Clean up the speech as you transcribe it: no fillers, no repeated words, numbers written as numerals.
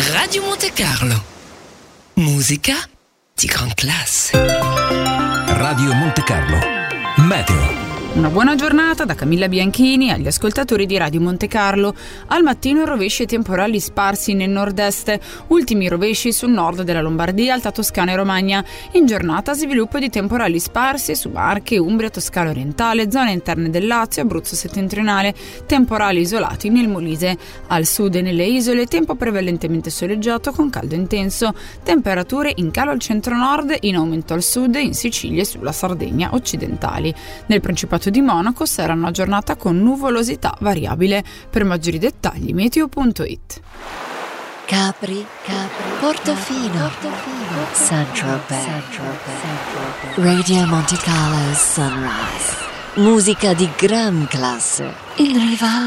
Radio Monte Carlo. Musica di gran classe. Radio Monte Carlo. Meteo. Una buona giornata da Camilla Bianchini agli ascoltatori di Radio Monte Carlo. Al mattino rovesci e temporali sparsi nel nord-est, ultimi rovesci sul nord della Lombardia, Alta Toscana e Romagna. In giornata sviluppo di temporali sparsi su Marche, Umbria, Toscana orientale, zone interne del Lazio, Abruzzo settentrionale, temporali isolati nel Molise. Al sud e nelle isole tempo prevalentemente soleggiato con caldo intenso, temperature in calo al centro-nord, in aumento al sud, in Sicilia e sulla Sardegna occidentali. Nel Principato di Monaco sarà una giornata con nuvolosità variabile. Per maggiori dettagli meteo.it. Capri, Portofino, Central Bay, Radio Monte Carlo Sunrise, musica di gran classe in riva